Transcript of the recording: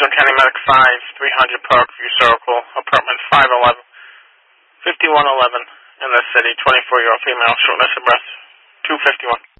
Ozone County Medic 5, 300 Parkview Circle, apartment 511, 5111 in the city, 24-year-old female, shortness of breath, 251.